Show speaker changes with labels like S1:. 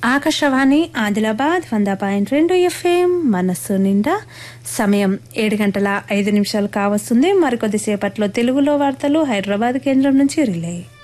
S1: Akashvani Adilabad 100.2 FM మనస్సు నిండా. సమయం 7:05 కావస్తుంది. మరికొద్దిసేపట్లో తెలుగులో వార్తలు హైదరాబాద్ కేంద్రం నుంచి రిలే.